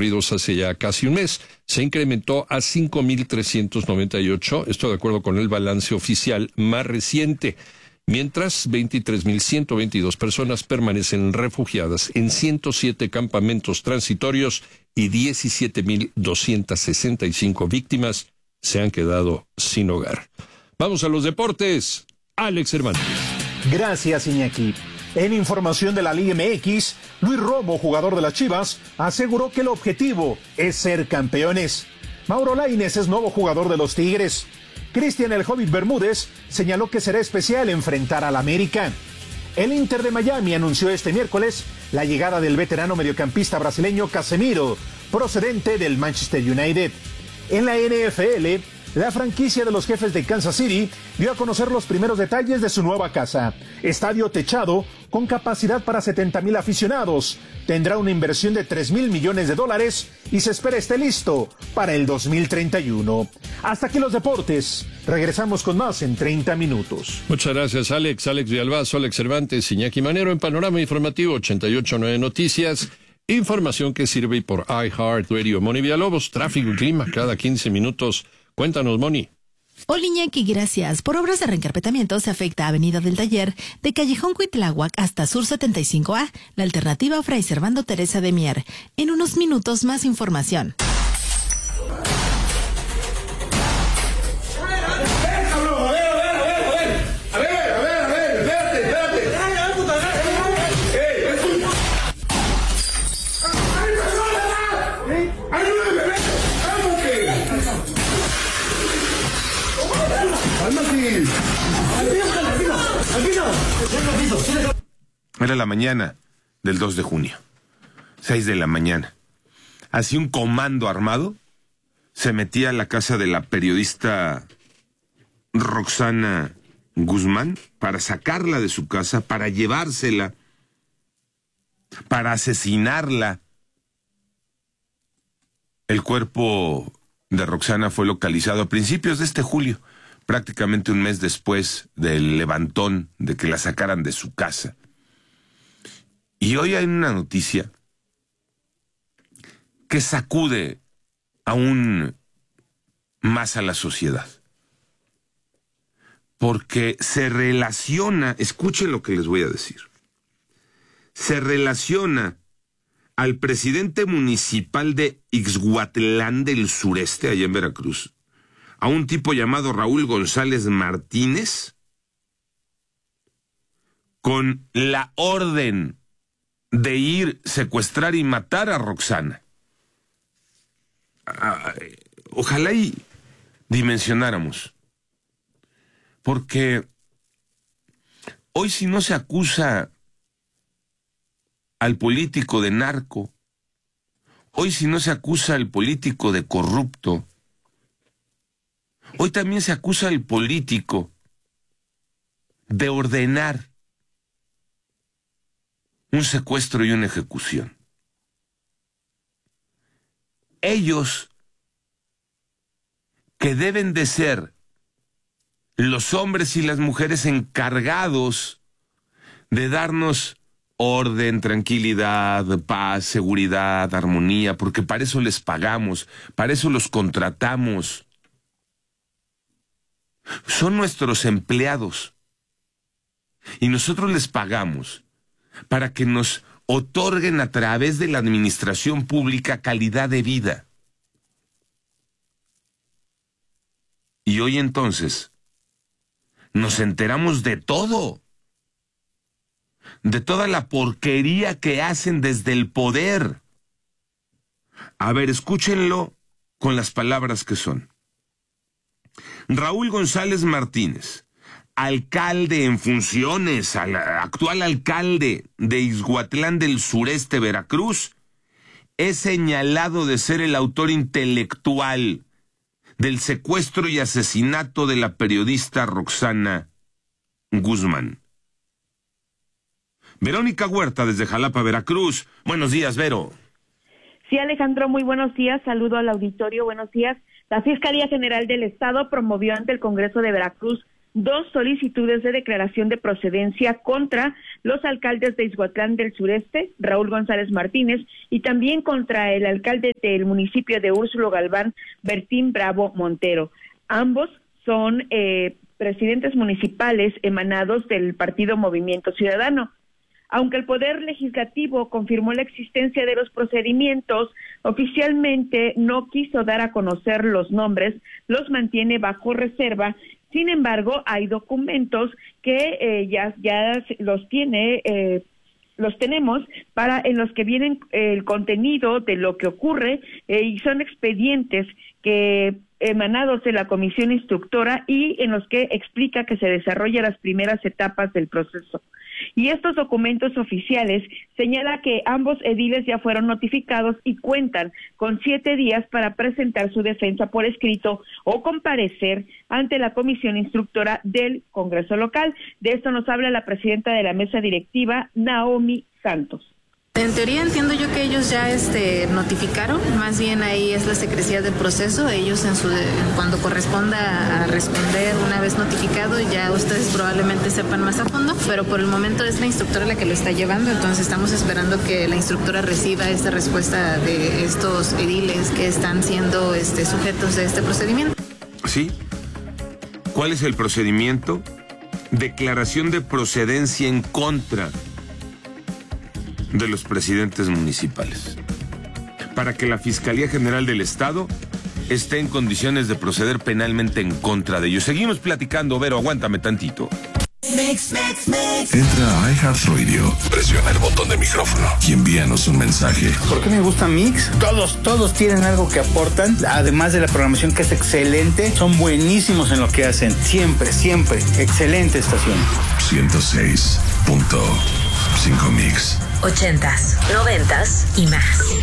ocurridos hace ya casi un mes. Se incrementó a 5.398, esto de acuerdo con el balance oficial más reciente, mientras 23.122 personas permanecen refugiadas en 107 campamentos transitorios y 17.265 víctimas se han quedado sin hogar. Vamos a los deportes. Alex Cervantes. Gracias, Iñaki. En información de la Liga MX, Luis Romo, jugador de las Chivas, aseguró que el objetivo es ser campeones. Mauro Lainez es nuevo jugador de los Tigres. Cristian El Hobbit Bermúdez señaló que será especial enfrentar al América. El Inter de Miami anunció este miércoles la llegada del veterano mediocampista brasileño Casemiro, procedente del Manchester United. En la NFL, la franquicia de los Jefes de Kansas City dio a conocer los primeros detalles de su nueva casa. Estadio techado con capacidad para 70,000 aficionados. Tendrá una inversión de $3,000 millones y se espera esté listo para el 2031. Hasta aquí los deportes. Regresamos con más en 30 minutos. Muchas gracias, Alex. Alex Villalbazo, Alex Cervantes, Iñaki Manero en Panorama Informativo 88.9 Noticias. Información que sirve por iHeartRadio. Moni Villalobos, tráfico y clima cada 15 minutos. Cuéntanos, Moni. Hola, Iñaki, gracias. Por obras de reencarpetamiento se afecta Avenida del Taller, de Callejón Cuitláhuac hasta Sur 75A, la alternativa Fray Servando Teresa de Mier. En unos minutos más información. Era la mañana del 2 de junio, 6 de la mañana. Así un comando armado se metía a la casa de la periodista Roxana Guzmán para sacarla de su casa, para llevársela, para asesinarla. El cuerpo de Roxana fue localizado a principios de este julio, prácticamente un mes después del levantón de que la sacaran de su casa. Y hoy hay una noticia que sacude aún más a la sociedad. Porque se relaciona, escuchen lo que les voy a decir, se relaciona al presidente municipal de Ixhuatlán del Sureste, allá en Veracruz, a un tipo llamado Raúl González Martínez, con la orden de ir, secuestrar y matar a Roxana. Ojalá y dimensionáramos. Porque hoy si no se acusa al político de narco, hoy si no se acusa al político de corrupto, hoy también se acusa al político de ordenar un secuestro y una ejecución. Ellos, que deben de ser los hombres y las mujeres encargados de darnos orden, tranquilidad, paz, seguridad, armonía, porque para eso les pagamos, para eso los contratamos. Son nuestros empleados y nosotros les pagamos para que nos otorguen a través de la administración pública calidad de vida. Y hoy entonces nos enteramos de todo, de toda la porquería que hacen desde el poder. A ver, escúchenlo con las palabras que son. Raúl González Martínez, alcalde en funciones, actual alcalde de Ixhuatlán del Sureste, Veracruz, es señalado de ser el autor intelectual del secuestro y asesinato de la periodista Roxana Guzmán. Verónica Huerta, desde Jalapa, Veracruz. Buenos días, Vero. Sí, Alejandro, muy buenos días. Saludo al auditorio. Buenos días. La Fiscalía General del Estado promovió ante el Congreso de Veracruz 2 solicitudes de declaración de procedencia contra los alcaldes de Ixhuatlán del Sureste, Raúl González Martínez, y también contra el alcalde del municipio de Úrsulo Galván, Bertín Bravo Montero. Ambos son presidentes municipales emanados del partido Movimiento Ciudadano. Aunque el Poder Legislativo confirmó la existencia de los procedimientos, oficialmente no quiso dar a conocer los nombres, los mantiene bajo reserva. Sin embargo, hay documentos que ya los tenemos en los que vienen el contenido de lo que ocurre y son expedientes que emanados de la comisión instructora y en los que explica que se desarrollan las primeras etapas del proceso. Y estos documentos oficiales señala que ambos ediles ya fueron notificados y cuentan con 7 días para presentar su defensa por escrito o comparecer ante la comisión instructora del Congreso local. De esto nos habla la presidenta de la mesa directiva, Naomi Santos. En teoría entiendo yo que ellos ya notificaron, más bien ahí es la secrecía del proceso, ellos cuando corresponda a responder una vez notificado ya ustedes probablemente sepan más a fondo, pero por el momento es la instructora la que lo está llevando, entonces estamos esperando que la instructora reciba esta respuesta de estos ediles que están siendo sujetos de este procedimiento. ¿Sí? ¿Cuál es el procedimiento? Declaración de procedencia en contra de los presidentes municipales, para que la Fiscalía General del Estado esté en condiciones de proceder penalmente en contra de ellos. Seguimos platicando, Vero, aguántame tantito. Entra a iHeartRadio, presiona el botón de micrófono y envíanos un mensaje. ¿Por qué me gusta Mix? Todos tienen algo que aportan, además de la programación que es excelente, son buenísimos en lo que hacen, siempre, excelente estación. 106.5 Mix. 80s, 90s y más.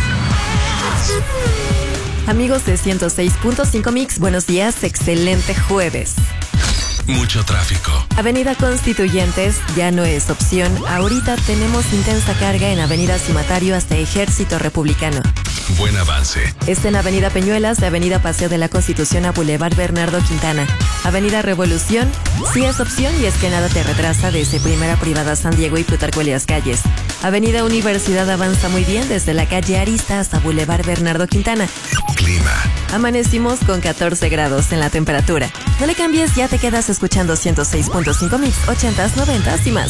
Amigos de 106.5 Mix, buenos días, excelente jueves. Mucho tráfico. Avenida Constituyentes ya no es opción. Ahorita tenemos intensa carga en Avenida Cimatario hasta Ejército Republicano. Buen avance. Está en Avenida Peñuelas, de Avenida Paseo de la Constitución a Boulevard Bernardo Quintana. Avenida Revolución sí es opción y es que nada te retrasa desde Primera Privada San Diego y Plutarco Elías Calles. Avenida Universidad avanza muy bien desde la calle Arista hasta Boulevard Bernardo Quintana. Clima. Amanecimos con 14 grados en la temperatura. No le cambies, ya te quedas escuchando 106.5 Mix, 80s, 90s y más.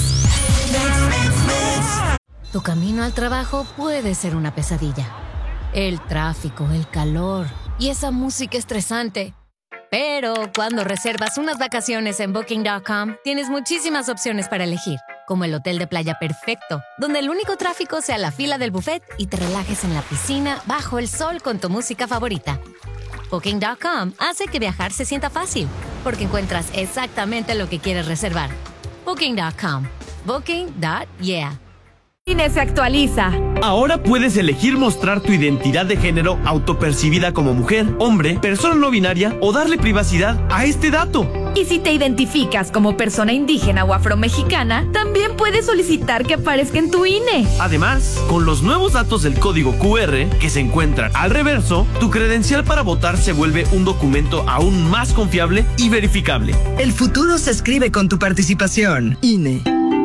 Tu camino al trabajo puede ser una pesadilla. El tráfico, el calor y esa música estresante. Pero cuando reservas unas vacaciones en Booking.com, tienes muchísimas opciones para elegir, como el hotel de playa perfecto, donde el único tráfico sea la fila del buffet y te relajes en la piscina bajo el sol con tu música favorita. Booking.com hace que viajar se sienta fácil, porque encuentras exactamente lo que quieres reservar. Booking.com. Booking.yeah. INE se actualiza. Ahora puedes elegir mostrar tu identidad de género autopercibida como mujer, hombre, persona no binaria o darle privacidad a este dato. Y si te identificas como persona indígena o afromexicana, también puedes solicitar que aparezca en tu INE. Además, con los nuevos datos del código QR que se encuentran al reverso, tu credencial para votar se vuelve un documento aún más confiable y verificable. El futuro se escribe con tu participación. INE.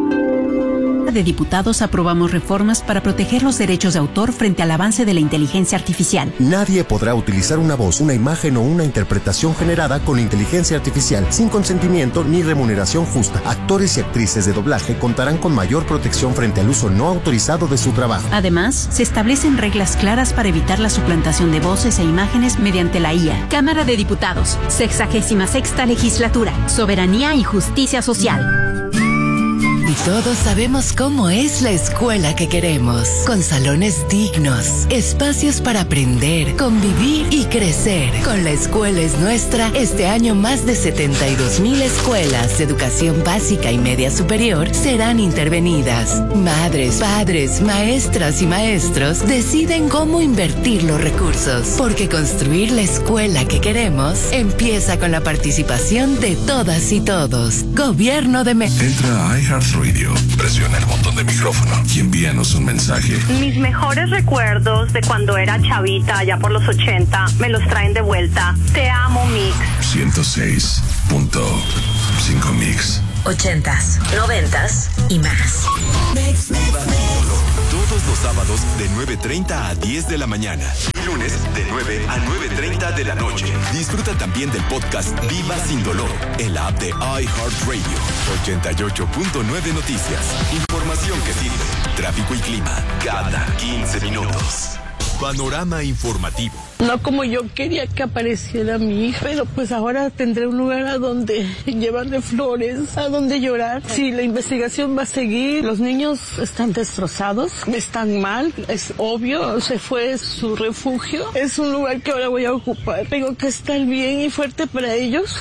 De diputados aprobamos reformas para proteger los derechos de autor frente al avance de la inteligencia artificial. Nadie podrá utilizar una voz, una imagen o una interpretación generada con inteligencia artificial sin consentimiento ni remuneración justa. Actores y actrices de doblaje contarán con mayor protección frente al uso no autorizado de su trabajo. Además, se establecen reglas claras para evitar la suplantación de voces e imágenes mediante la IA. Cámara de Diputados, 66ª Legislatura, Soberanía y Justicia Social. Y todos sabemos cómo es la escuela que queremos, con salones dignos, espacios para aprender, convivir y crecer. Con La Escuela es Nuestra, este año más de 72,000 escuelas de educación básica y media superior serán intervenidas. Madres, padres, maestras y maestros deciden cómo invertir los recursos, porque construir la escuela que queremos empieza con la participación de todas y todos. Gobierno de México. Entra a iHeartRadio, presiona el botón de micrófono y envíanos un mensaje. Mis mejores recuerdos de cuando era chavita, allá por los 80, me los traen de vuelta. Te amo, Mix. 106.5 5 mix. 80s, 90s y más. Todos los sábados de 9:30 a 10 de la mañana. Y lunes de 9 a 9:30 de la noche. Disfruta también del podcast Viva Sin Dolor en la app de iHeartRadio. 88.9 Noticias. Información que sirve. Tráfico y clima cada 15 minutos. Panorama informativo. No como yo quería que apareciera mi hija, pero pues ahora tendré un lugar a donde llevarle flores, a donde llorar. Sí, la investigación va a seguir. Los niños están destrozados, están mal, es obvio. Se fue su refugio. Es un lugar que ahora voy a ocupar. Tengo que estar bien y fuerte para ellos.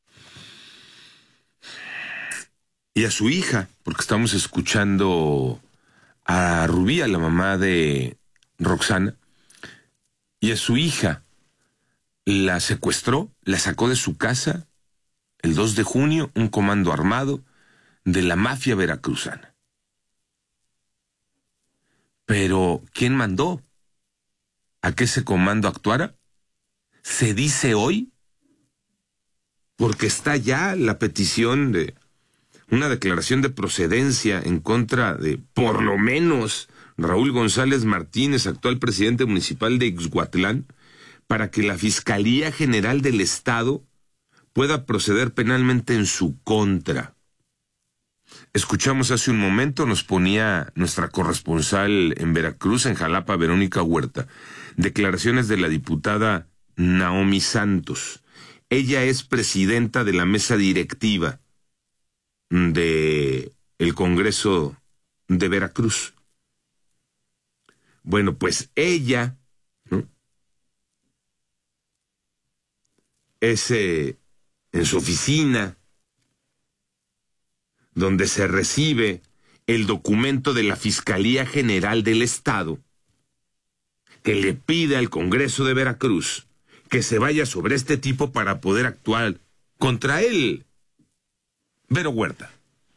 Y a su hija, porque estamos escuchando a Rubí, a la mamá de Roxana, y a su hija la secuestró, la sacó de su casa el 2 de junio un comando armado de la mafia veracruzana. Pero, ¿quién mandó a que ese comando actuara? Se dice hoy, porque está ya la petición de una declaración de procedencia en contra de, por lo menos, Raúl González Martínez, actual presidente municipal de Ixhuatlán, para que la Fiscalía General del Estado pueda proceder penalmente en su contra. Escuchamos hace un momento, nos ponía nuestra corresponsal en Veracruz, en Jalapa, Verónica Huerta, declaraciones de la diputada Naomi Santos. Ella es presidenta de la mesa directiva de el Congreso de Veracruz. Bueno, pues ella, ¿no?, es en su oficina donde se recibe el documento de la Fiscalía General del Estado que le pide al Congreso de Veracruz que se vaya sobre este tipo para poder actuar contra él. Vero Huerta.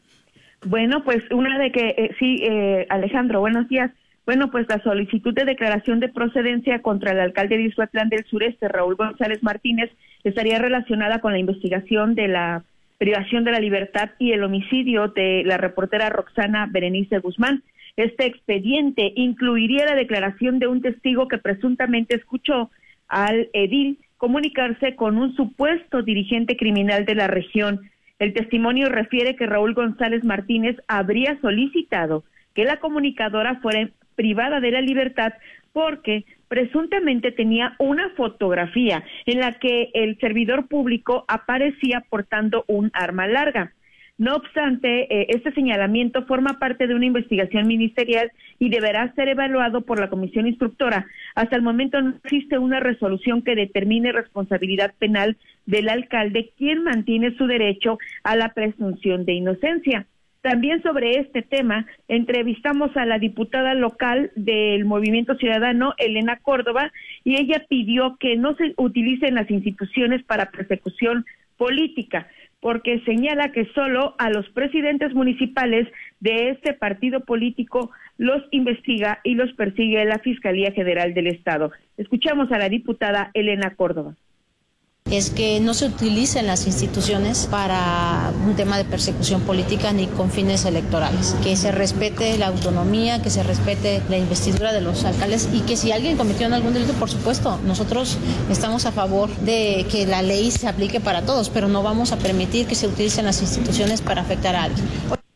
Bueno, pues una de que, Alejandro, buenos días. Bueno, pues la solicitud de declaración de procedencia contra el alcalde de Ixhuatlán del Sureste, Raúl González Martínez, estaría relacionada con la investigación de la privación de la libertad y el homicidio de la reportera Roxana Berenice Guzmán. Este expediente incluiría la declaración de un testigo que presuntamente escuchó al edil comunicarse con un supuesto dirigente criminal de la región. El testimonio refiere que Raúl González Martínez habría solicitado que la comunicadora fuera privada de la libertad porque presuntamente tenía una fotografía en la que el servidor público aparecía portando un arma larga. No obstante, este señalamiento forma parte de una investigación ministerial y deberá ser evaluado por la comisión instructora. Hasta el momento no existe una resolución que determine responsabilidad penal del alcalde, quien mantiene su derecho a la presunción de inocencia. También sobre este tema entrevistamos a la diputada local del Movimiento Ciudadano, Elena Córdoba, y ella pidió que no se utilicen las instituciones para persecución política, porque señala que solo a los presidentes municipales de este partido político los investiga y los persigue la Fiscalía General del Estado. Escuchamos a la diputada Elena Córdoba. Es que no se utilicen las instituciones para un tema de persecución política ni con fines electorales, que se respete la autonomía, que se respete la investidura de los alcaldes y que si alguien cometió algún delito, por supuesto, nosotros estamos a favor de que la ley se aplique para todos, pero no vamos a permitir que se utilicen las instituciones para afectar a alguien.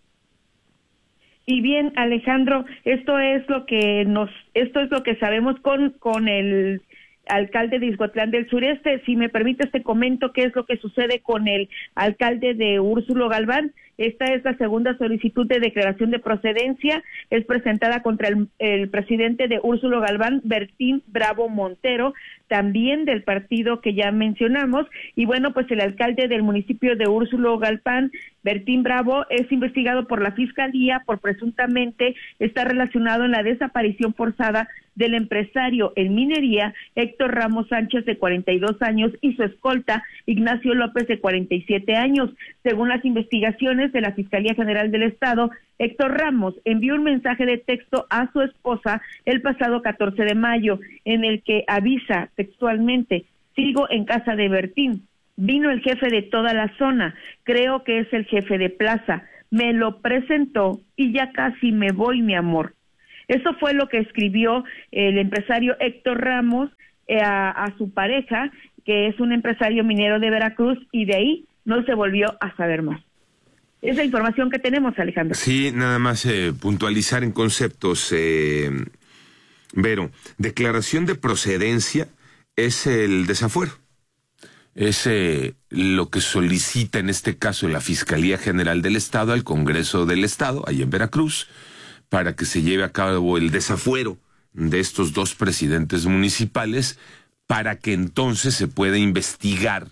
Y bien, Alejandro, esto es lo que sabemos con el alcalde de Ixhuatlán del Sureste. Si me permites, te comento qué es lo que sucede con el alcalde de Úrsulo Galván. Esta es la segunda solicitud de declaración de procedencia. Es presentada contra el presidente de Úrsulo Galván, Bertín Bravo Montero, también del partido que ya mencionamos. Y bueno, pues el alcalde del municipio de Úrsulo Galván, Bertín Bravo, es investigado por la Fiscalía por presuntamente estar relacionado en la desaparición forzada del empresario en minería Héctor Ramos Sánchez, de 42 años, y su escolta Ignacio López, de 47 años. Según las investigaciones de la Fiscalía General del Estado, Héctor Ramos envió un mensaje de texto a su esposa el pasado 14 de mayo, en el que avisa textualmente: sigo en casa de Bertín. Vino el jefe de toda la zona, creo que es el jefe de plaza, me lo presentó y ya casi me voy, mi amor. Eso fue lo que escribió el empresario Héctor Ramos a su pareja, que es un empresario minero de Veracruz, y de ahí no se volvió a saber más. Es la información que tenemos, Alejandro. Sí, nada más puntualizar en conceptos, Vero. Declaración de procedencia es el desafuero. Es lo que solicita en este caso la Fiscalía General del Estado al Congreso del Estado, ahí en Veracruz, para que se lleve a cabo el desafuero de estos dos presidentes municipales, para que entonces se pueda investigar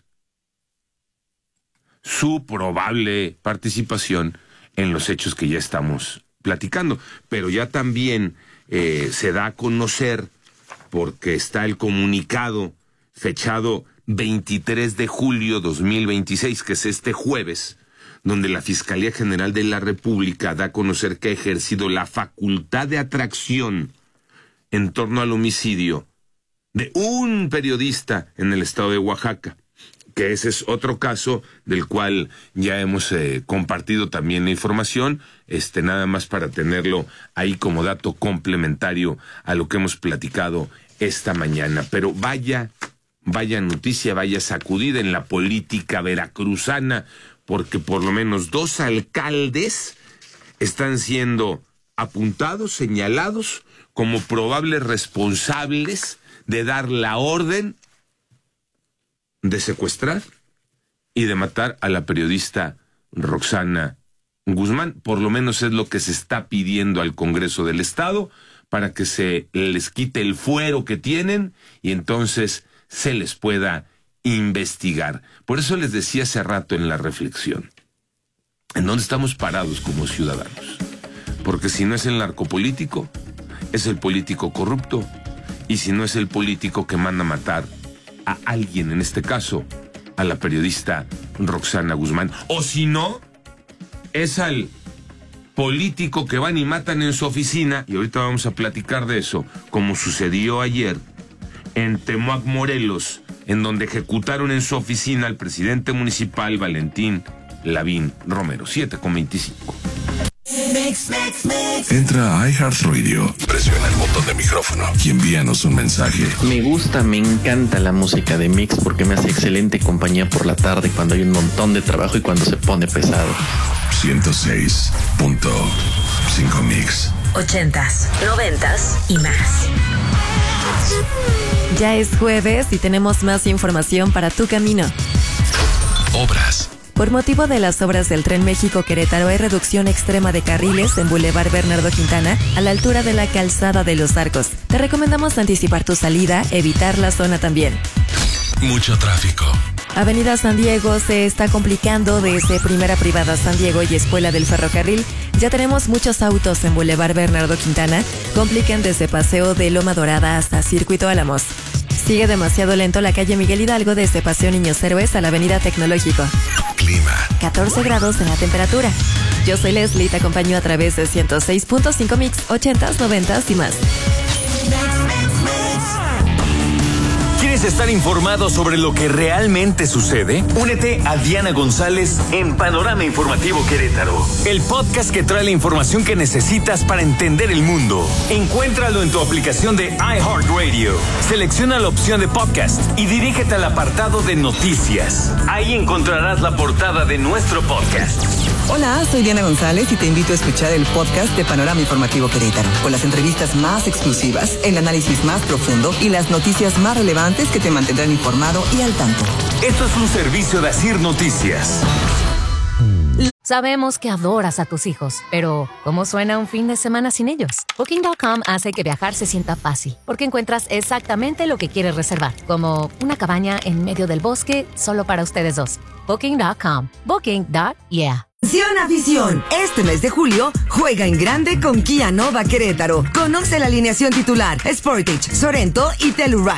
su probable participación en los hechos que ya estamos platicando. Pero ya también se da a conocer, porque está el comunicado fechado 23 de julio 2026, que es este jueves, donde la Fiscalía General de la República da a conocer que ha ejercido la facultad de atracción en torno al homicidio de un periodista en el estado de Oaxaca, que ese es otro caso del cual ya hemos compartido también la información, nada más para tenerlo ahí como dato complementario a lo que hemos platicado esta mañana. Pero vaya noticia, vaya sacudida en la política veracruzana, porque por lo menos 2 alcaldes están siendo apuntados, señalados como probables responsables de dar la orden de secuestrar y de matar a la periodista Roxana Guzmán. Por lo menos es lo que se está pidiendo al Congreso del Estado, para que se les quite el fuero que tienen y entonces se les pueda investigar. Por eso les decía hace rato en la reflexión, ¿en dónde estamos parados como ciudadanos? Porque si no es el narcopolítico, es el político corrupto, y si no es el político que manda a matar a alguien, en este caso a la periodista Roxana Guzmán, o si no, es al político que van y matan en su oficina, y ahorita vamos a platicar de eso, como sucedió ayer en Temoac, Morelos, en donde ejecutaron en su oficina al presidente municipal Valentín Lavín Romero. 7:25. Entra a iHeartRadio, presiona el botón de micrófono y envíanos un mensaje. Me encanta la música de Mix porque me hace excelente compañía por la tarde cuando hay un montón de trabajo y cuando se pone pesado. 106.5 Mix. 80s, 90s y más. Ya es jueves y tenemos más información para tu camino. Obras. Por motivo de las obras del Tren México-Querétaro hay reducción extrema de carriles en Boulevard Bernardo Quintana a la altura de la Calzada de los Arcos. Te recomendamos anticipar tu salida, evitar la zona también. Mucho tráfico. Avenida San Diego se está complicando desde Primera Privada San Diego y Escuela del Ferrocarril. Ya tenemos muchos autos en Boulevard Bernardo Quintana. Complican desde Paseo de Loma Dorada hasta Circuito Álamos. Sigue demasiado lento la calle Miguel Hidalgo desde Paseo Niños Héroes a la Avenida Tecnológico. Clima. 14 grados en la temperatura. Yo soy Leslie, te acompaño a través de 106.5 Mix, 80s, 90s y más. ¿Quieres estar informado sobre lo que realmente sucede? Únete a Diana González en Panorama Informativo Querétaro, el podcast que trae la información que necesitas para entender el mundo. Encuéntralo en tu aplicación de iHeartRadio. Selecciona la opción de podcast y dirígete al apartado de noticias. Ahí encontrarás la portada de nuestro podcast. Hola, soy Diana González y te invito a escuchar el podcast de Panorama Informativo Querétaro, con las entrevistas más exclusivas, el análisis más profundo y las noticias más relevantes que te mantendrán informado y al tanto. Esto es un servicio de Asir Noticias. Sabemos que adoras a tus hijos, pero ¿cómo suena un fin de semana sin ellos? Booking.com hace que viajar se sienta fácil, porque encuentras exactamente lo que quieres reservar, como una cabaña en medio del bosque solo para ustedes dos. Booking.com. Booking.yeah. Afición, este mes de julio juega en grande con Kia Nova Querétaro. Conoce la alineación titular: Sportage, Sorento y Telluride.